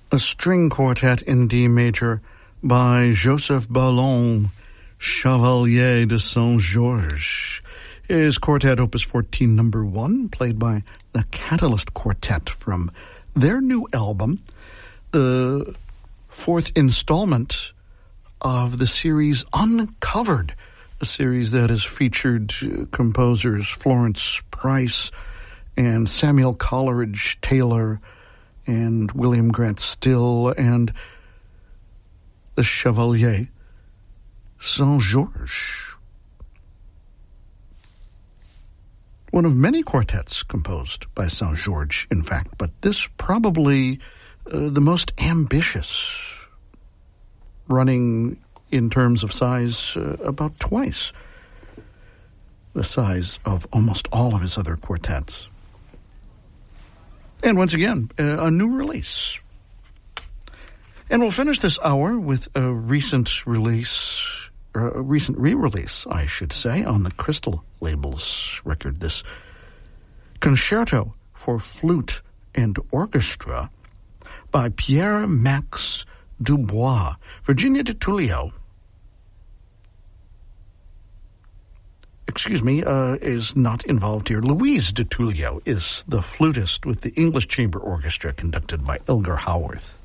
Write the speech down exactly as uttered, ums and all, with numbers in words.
A string quartet in D major by Joseph Ballon, Chevalier de Saint-Georges, is Quartet Opus fourteen, number one, played by the Catalyst Quartet from their new album, the fourth installment of the series Uncovered, a series that has featured composers Florence Price and Samuel Coleridge Taylor and William Grant Still and the Chevalier Saint-Georges. One of many quartets composed by Saint-Georges, in fact, but this probably uh, the most ambitious, running in terms of size uh, about twice the size of almost all of his other quartets. And once again, uh, a new release. And we'll finish this hour with a recent release, or a recent re-release, I should say, on the Crystal Labels record. This Concerto for Flute and Orchestra by Pierre-Max Dubois. Virginia de Tullio, excuse me, uh, is not involved here. Louise de Tullio is the flutist with the English Chamber Orchestra conducted by Elgar Howarth.